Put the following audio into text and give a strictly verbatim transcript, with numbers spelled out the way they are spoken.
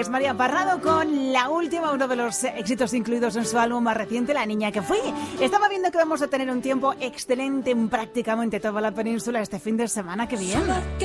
Es María Parrado con la última, uno de los éxitos incluidos en su álbum más reciente, La niña que fui. Estaba viendo que vamos a tener un tiempo excelente en prácticamente toda la península este fin de semana. ¡Qué bien!